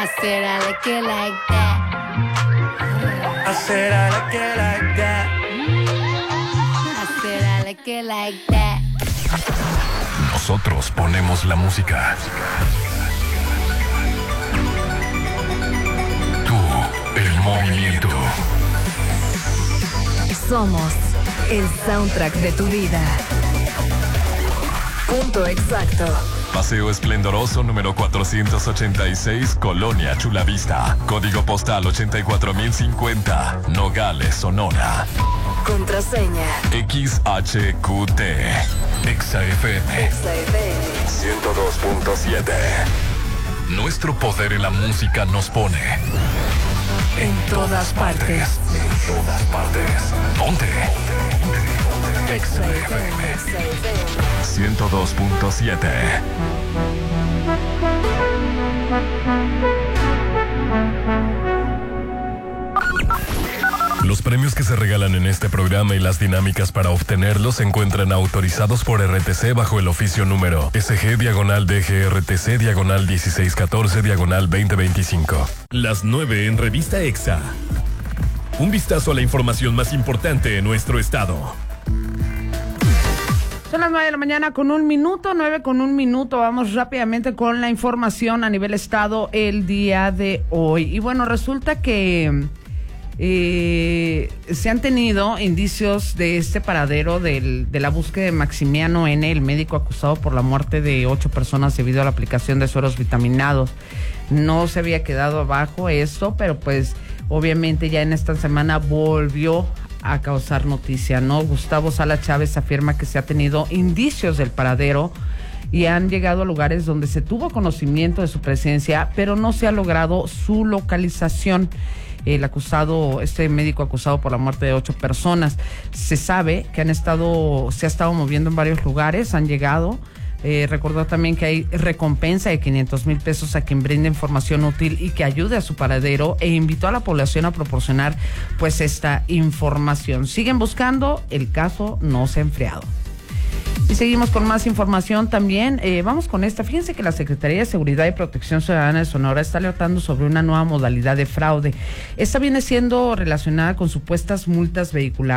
I said I like it like that. I said I like it like that. I said I like it like that. Nosotros ponemos la música. Tú, el movimiento. Somos el soundtrack de tu vida. Punto exacto. Paseo Esplendoroso número 486, Colonia Chulavista. Código postal 84050, Nogales, Sonora. Contraseña XHQT. XFM 102.7. Nuestro poder en la música nos pone en todas partes. En todas partes. Ponte. XFM 102.7. Los premios que se regalan en este programa y las dinámicas para obtenerlos se encuentran autorizados por RTC bajo el oficio número SG-DGRTC/1614/2025. Las 9 en Revista EXA. Un vistazo a la información más importante en nuestro estado. Son las 9 de la mañana con 1 minuto, 9 con 1 minuto. Vamos rápidamente con la información a nivel estado el día de hoy. Y bueno, resulta que se han tenido indicios de este paradero de la búsqueda de Maximiano N., el médico acusado por la muerte de 8 personas debido a la aplicación de sueros vitaminados. No se había quedado abajo esto, pero pues obviamente ya en esta semana volvió a causar noticia, ¿no? Gustavo Sala Chávez afirma que se ha tenido indicios del paradero y han llegado a lugares donde se tuvo conocimiento de su presencia, pero no se ha logrado su localización. El acusado, este médico acusado por la muerte de 8 personas, se sabe que se ha estado moviendo en varios lugares, han llegado. Recordó también que hay recompensa de 500,000 pesos a quien brinde información útil y que ayude a su paradero, e invitó a la población a proporcionar pues esta información. Siguen buscando, el caso no se ha enfriado. Y seguimos con más información también. Vamos con esta. Fíjense que la Secretaría de Seguridad y Protección Ciudadana de Sonora está alertando sobre una nueva modalidad de fraude. Esta viene siendo relacionada con supuestas multas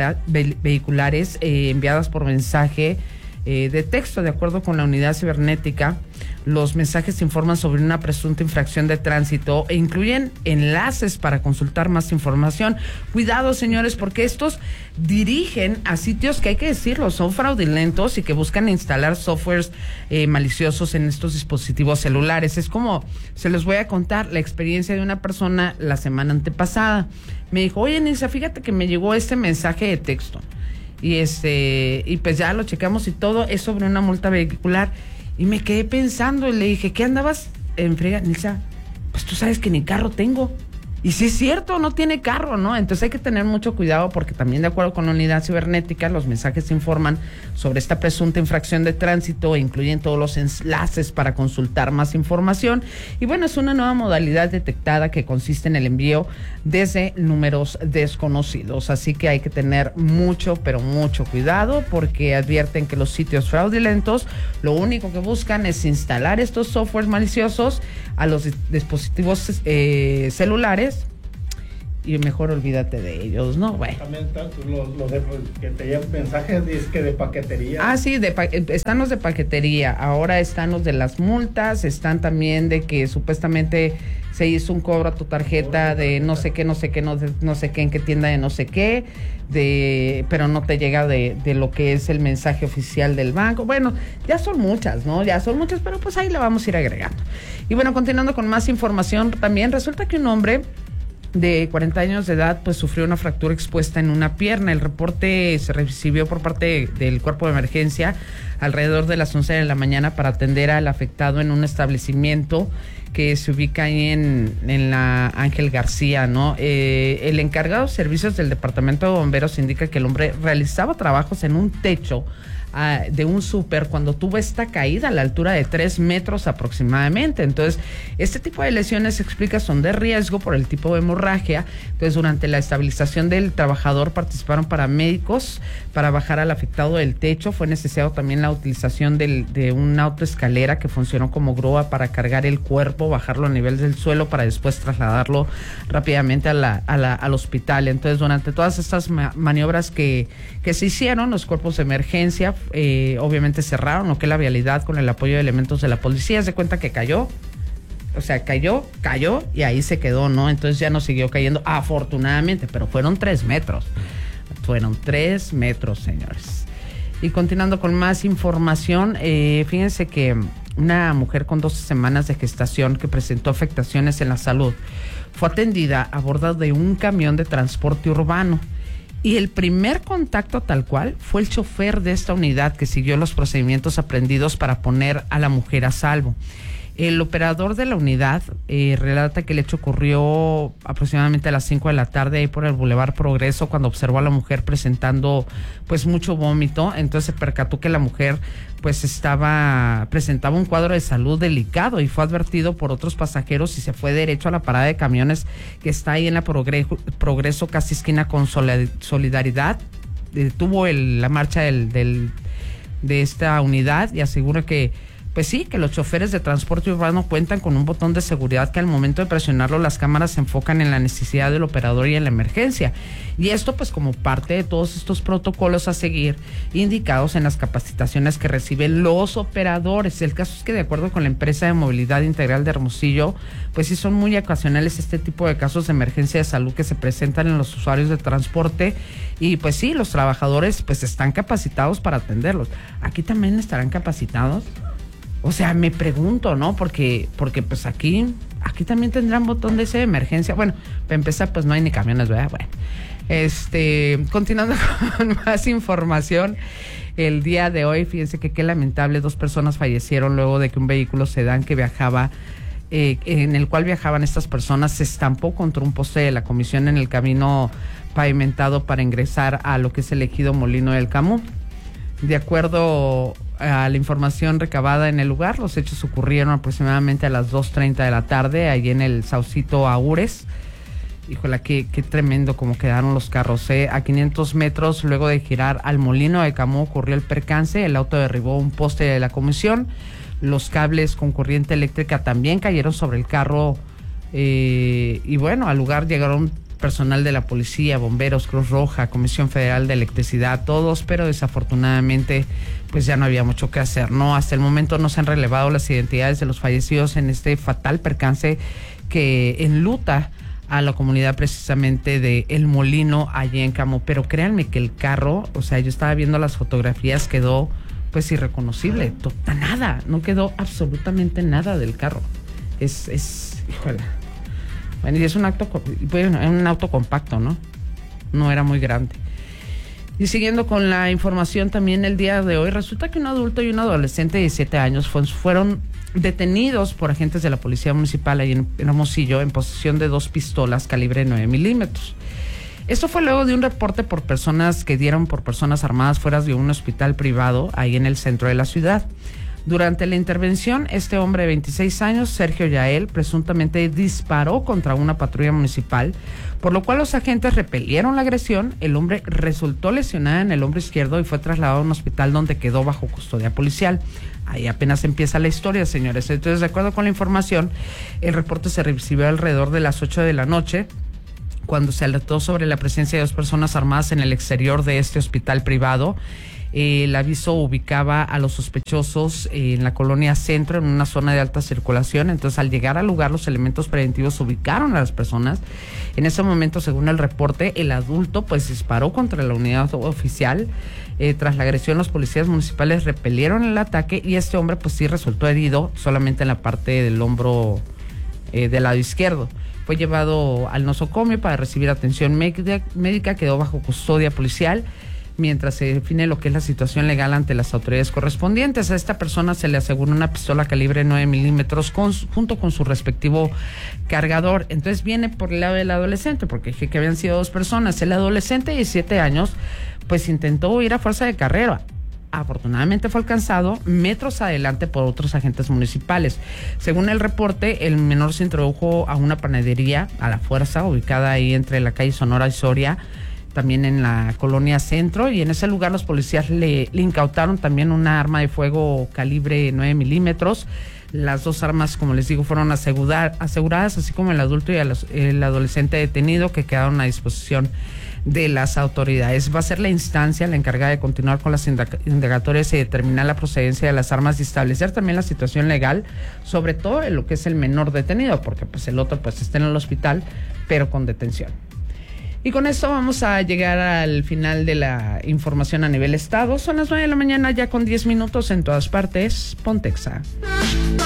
vehiculares enviadas por mensaje de texto. De acuerdo con la unidad cibernética, los mensajes informan sobre una presunta infracción de tránsito e incluyen enlaces para consultar más información. Cuidado, señores, porque estos dirigen a sitios que, hay que decirlo, son fraudulentos y que buscan instalar softwares maliciosos en estos dispositivos celulares. Es como, se les voy a contar la experiencia de una persona la semana antepasada. Me dijo, oye, Nilsa, fíjate que me llegó este mensaje de texto. Y pues ya lo checamos y todo es sobre una multa vehicular. Y me quedé pensando y le dije, ¿qué andabas en friega, Nilsa? Pues tú sabes que ni carro tengo. Y sí es cierto, no tiene carro, ¿no? Entonces hay que tener mucho cuidado porque también, de acuerdo con la unidad cibernética, los mensajes informan sobre esta presunta infracción de tránsito e incluyen todos los enlaces para consultar más información. Y bueno, es una nueva modalidad detectada que consiste en el envío desde números desconocidos. Así que hay que tener mucho, pero mucho cuidado porque advierten que los sitios fraudulentos lo único que buscan es instalar estos softwares maliciosos a los dispositivos celulares. Y mejor olvídate de ellos, ¿no? Bueno. También están los que te llevan mensajes de paquetería. Ah, sí, están los de paquetería. Ahora están los de las multas. Están también de que supuestamente se hizo un cobro a tu tarjeta de no sé qué, no sé qué, no sé qué, en qué tienda de no sé qué, pero no te llega de lo que es el mensaje oficial del banco. Bueno, ya son muchas, ¿no? Ya son muchas, pero pues ahí la vamos a ir agregando. Y bueno, continuando con más información, también resulta que un hombre de 40 años de edad pues sufrió una fractura expuesta en una pierna. El reporte se recibió por parte del cuerpo de emergencia alrededor de las 11 de la mañana para atender al afectado en un establecimiento que se ubica ahí en la Ángel García, ¿no? El encargado de servicios del departamento de bomberos indica que el hombre realizaba trabajos en un techo de un súper cuando tuvo esta caída a la altura de 3 metros aproximadamente. Entonces, este tipo de lesiones se explica son de riesgo por el tipo de hemorragia. Entonces, durante la estabilización del trabajador participaron paramédicos para bajar al afectado del techo. Fue necesario también la utilización de una autoescalera que funcionó como grúa para cargar el cuerpo, bajarlo a nivel del suelo para después trasladarlo rápidamente al hospital. Entonces, durante todas estas maniobras que se hicieron, los cuerpos de emergencia obviamente cerraron lo que es la vialidad con el apoyo de elementos de la policía. Se cuenta que cayó y ahí se quedó, ¿no? Entonces ya no siguió cayendo, afortunadamente, pero fueron 3 metros. Fueron 3 metros, señores. Y continuando con más información, fíjense que una mujer con 12 semanas de gestación que presentó afectaciones en la salud fue atendida a bordo de un camión de transporte urbano. Y el primer contacto tal cual fue el chofer de esta unidad que siguió los procedimientos aprendidos para poner a la mujer a salvo. El operador de la unidad relata que el hecho ocurrió aproximadamente a las 5 de la tarde ahí por el Boulevard Progreso, cuando observó a la mujer presentando pues mucho vómito. Entonces se percató que la mujer pues presentaba un cuadro de salud delicado y fue advertido por otros pasajeros y se fue derecho a la parada de camiones que está ahí en la Progreso, casi esquina con Solidaridad. Detuvo la marcha de esta unidad y asegura que pues sí, que los choferes de transporte urbano cuentan con un botón de seguridad que al momento de presionarlo las cámaras se enfocan en la necesidad del operador y en la emergencia. Y esto pues como parte de todos estos protocolos a seguir indicados en las capacitaciones que reciben los operadores. El caso es que de acuerdo con la empresa de movilidad integral de Hermosillo, pues sí son muy ocasionales este tipo de casos de emergencia de salud que se presentan en los usuarios de transporte y pues sí, los trabajadores pues están capacitados para atenderlos. ¿Aquí también estarán capacitados? O sea, me pregunto, ¿no? Porque pues aquí también tendrán botón de ese de emergencia. Bueno, para empezar, pues no hay ni camiones, ¿verdad? Bueno, continuando con más información, el día de hoy, fíjense que qué lamentable, 2 personas fallecieron luego de que un vehículo sedán que viajaba, en el cual viajaban estas personas, se estampó contra un poste de la comisión en el camino pavimentado para ingresar a lo que es el ejido Molino del Camus. De acuerdo a la información recabada en el lugar, los hechos ocurrieron aproximadamente a las 2:30 de la tarde, ahí en el Saucito Agures. Híjole, qué tremendo como quedaron los carros, ¿eh? A 500 metros, luego de girar al Molino de Camus, ocurrió el percance. El auto derribó un poste de la comisión. Los cables con corriente eléctrica también cayeron sobre el carro. Y bueno, al lugar llegaron personal de la policía, bomberos, Cruz Roja, Comisión Federal de Electricidad, todos, pero desafortunadamente pues ya no había mucho que hacer, ¿no? Hasta el momento no se han relevado las identidades de los fallecidos en este fatal percance que enluta a la comunidad precisamente de El Molino allí en Camus. Pero créanme que el carro, o sea, yo estaba viendo las fotografías, quedó pues irreconocible, nada, no quedó absolutamente nada del carro. Híjole. Bueno, y es un auto compacto, ¿no? No era muy grande. Y siguiendo con la información también el día de hoy, resulta que un adulto y un adolescente de 17 años fueron detenidos por agentes de la Policía Municipal ahí en Hermosillo en posesión de 2 pistolas calibre 9 milímetros. Esto fue luego de un reporte por personas armadas fuera de un hospital privado ahí en el centro de la ciudad. Durante la intervención, este hombre de 26 años, Sergio Yael, presuntamente disparó contra una patrulla municipal, por lo cual los agentes repelieron la agresión. El hombre resultó lesionado en el hombro izquierdo y fue trasladado a un hospital donde quedó bajo custodia policial. Ahí apenas empieza la historia, señores. Entonces, de acuerdo con la información, el reporte se recibió alrededor de las 8 de la noche, cuando se alertó sobre la presencia de 2 personas armadas en el exterior de este hospital privado. El aviso ubicaba a los sospechosos en la colonia Centro, en una zona de alta circulación. Entonces, al llegar al lugar, los elementos preventivos ubicaron a las personas. En ese momento, según el reporte, el adulto pues disparó contra la unidad oficial. Tras la agresión, los policías municipales repelieron el ataque y este hombre pues sí resultó herido solamente en la parte del hombro del lado izquierdo. Fue llevado al nosocomio para recibir atención médica, quedó bajo custodia policial mientras se define lo que es la situación legal ante las autoridades correspondientes. A esta persona se le aseguró una pistola calibre 9 milímetros junto con su respectivo cargador. Entonces viene por el lado del adolescente, porque dije que habían sido 2 personas. El adolescente de 17 años pues intentó huir a fuerza de carrera. afortunadamente fue alcanzado metros adelante por otros agentes municipales. Según el reporte, el menor se introdujo a una panadería a la fuerza, ubicada ahí entre la calle Sonora y Soria, también en la colonia Centro, y en ese lugar los policías le incautaron también una arma de fuego calibre 9 milímetros. Las dos armas, como les digo, fueron aseguradas, así como el adulto y el adolescente detenido, que quedaron a disposición de las autoridades. Va a ser la instancia la encargada de continuar con las indagatorias y determinar la procedencia de las armas y establecer también la situación legal, sobre todo en lo que es el menor detenido, porque pues el otro pues está en el hospital, pero con detención. Y con esto vamos a llegar al final de la información a nivel estado. Son las 9 de la mañana, ya con 10 minutos en todas partes. Pontexa.